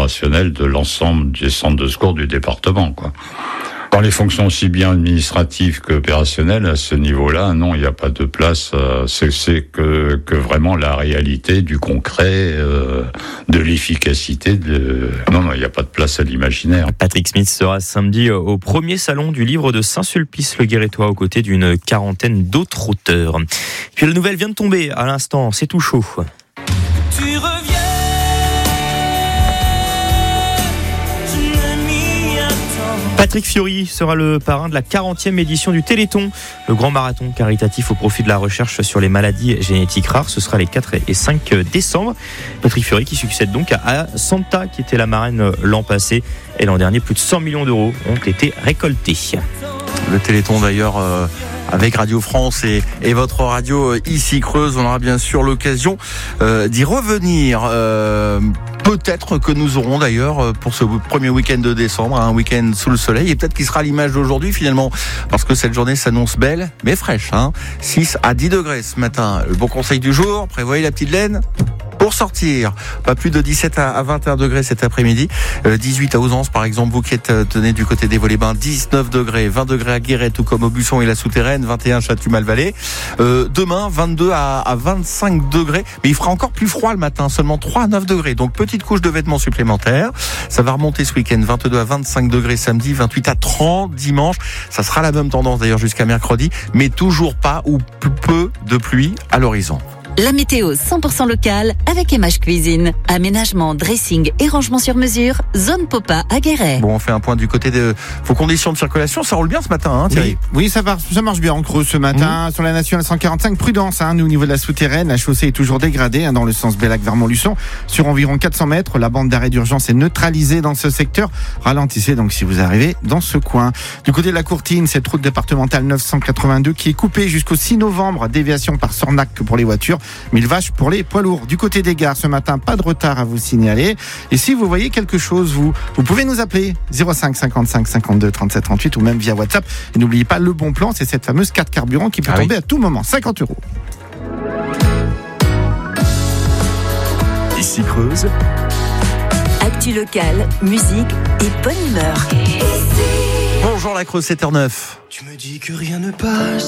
opérationnel de l'ensemble des centres de secours du département, quoi. Dans les fonctions aussi bien administratives qu'opérationnelles, à ce niveau-là, non, il n'y a pas de place. C'est que vraiment la réalité du concret, de l'efficacité. Non, il n'y a pas de place à l'imaginaire. Patrick Smith sera samedi au premier salon du livre de Saint-Sulpice-le-Guérétois aux côtés d'une quarantaine d'autres auteurs. Puis la nouvelle vient de tomber à l'instant, c'est tout chaud. Tu reviens. Patrick Fiori sera le parrain de la 40e édition du Téléthon, le grand marathon caritatif au profit de la recherche sur les maladies génétiques rares. Ce sera les 4 et 5 décembre. Patrick Fiori qui succède donc à Santa, qui était la marraine l'an passé. Et l'an dernier, plus de 100 millions d'euros ont été récoltés. Le Téléthon d'ailleurs avec Radio France et votre radio ici Creuse, on aura bien sûr l'occasion d'y revenir. Peut-être que nous aurons d'ailleurs pour ce premier week-end de décembre un week-end sous le soleil, et peut-être qu'il sera à l'image d'aujourd'hui finalement, parce que cette journée s'annonce belle mais fraîche, 6 à 10 degrés ce matin. Le bon conseil du jour, prévoyez la petite laine pour sortir. Pas plus de 17 à 21 degrés cet après-midi. 18 à Ausence par exemple, vous qui êtes tenez du côté des Vaux-les-Bains, 19 degrés, 20 degrés à Guéret, tout comme au Busson et la Souterraine, 21 Château-Malvalais. Demain 22 à 25 degrés, mais il fera encore plus froid le matin, seulement 3 à 9 degrés. Donc petite couche de vêtements supplémentaires. Ça va remonter ce week-end, 22 à 25 degrés samedi, 28 à 30 dimanche. Ça sera la même tendance d'ailleurs jusqu'à mercredi, mais toujours pas ou peu de pluie à l'horizon. La météo 100% locale avec MH Cuisine. Aménagement, dressing et rangement sur mesure. Zone Popa à Guéret. Bon, on fait un point du côté de vos conditions de circulation. Ça roule bien ce matin, Thierry? Oui, ça marche bien en Creuse ce matin. Sur la nationale 145, prudence. Nous, au niveau de la souterraine, la chaussée est toujours dégradée dans le sens Bellac vers Montluçon. Sur environ 400 mètres, la bande d'arrêt d'urgence est neutralisée dans ce secteur. Ralentissez donc si vous arrivez dans ce coin. Du côté de la Courtine, cette route départementale 982 qui est coupée jusqu'au 6 novembre. Déviation par Sornac pour les voitures. 1000 vaches pour les poids lourds. Du côté des gares, ce matin, pas de retard à vous signaler. Et si vous voyez quelque chose, vous pouvez nous appeler 05 55 52 37 38 ou même via WhatsApp. Et n'oubliez pas, le bon plan, c'est cette fameuse carte carburant qui peut tomber à tout moment. 50 €. Ici Creuse. Actu locale, musique et bonne humeur. Bonjour la Creuse, 7h09. Tu me dis que rien ne passe.